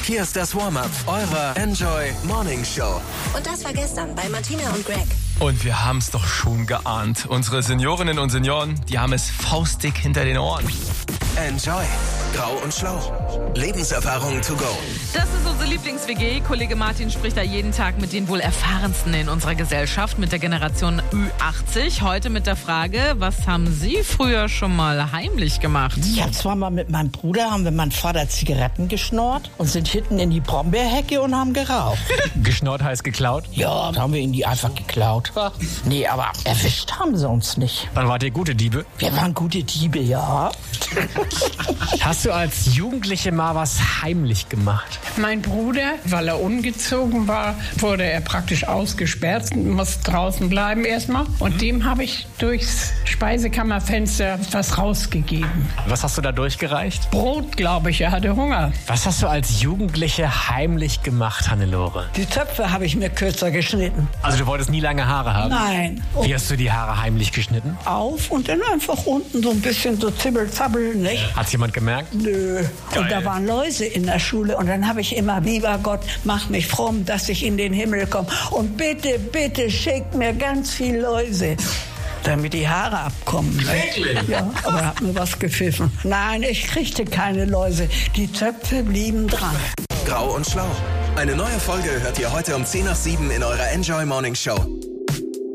Hier ist das Warm-up eurer Enjoy Morning Show. Und das war gestern bei Martina und Greg. Und wir haben es doch schon geahnt. Unsere Seniorinnen und Senioren, die haben es faustdick hinter den Ohren. Enjoy. Grau und Schlau. Lebenserfahrungen to go. Das ist unsere Lieblings-WG. Kollege Martin spricht da jeden Tag mit den wohl erfahrensten in unserer Gesellschaft, mit der Generation Ü80. Heute mit der Frage, was haben Sie früher schon mal heimlich gemacht? Ich habe zwar mal mit meinem Bruder, haben wir meinem Vater Zigaretten geschnort und sind hinten in die Brombeerhecke und haben geraucht. Geschnort heißt geklaut? Ja, haben wir ihnen die einfach geklaut. Nee, aber erwischt haben sie uns nicht. Dann wart ihr gute Diebe? Wir waren gute Diebe, ja. Hast du als Jugendliche mal was heimlich gemacht? Mein Bruder, weil er umgezogen war, wurde er praktisch ausgesperrt und musste draußen bleiben erstmal. Und dem habe ich durchs Speisekammerfenster was rausgegeben. Was hast du da durchgereicht? Brot, glaube ich, er hatte Hunger. Was hast du als Jugendliche heimlich gemacht, Hannelore? Die Zöpfe habe ich mir kürzer geschnitten. Also du wolltest nie lange Haare haben? Nein. Wie hast du die Haare heimlich geschnitten? Auf und dann einfach unten so ein bisschen so zibbel-zabbel, nicht? Hat's jemand gemerkt? Nö. Geil. Und da waren Läuse in der Schule und dann habe ich immer, lieber Gott, mach mich fromm, dass ich in den Himmel komme. Und bitte, bitte schickt mir ganz viel Läuse, damit die Haare abkommen. Wirklich? Ja, aber hat mir was gepfiffen. Nein, ich kriegte keine Läuse. Die Zöpfe blieben dran. Grau und Schlau. Eine neue Folge hört ihr heute um 6:10 in eurer Enjoy Morning Show.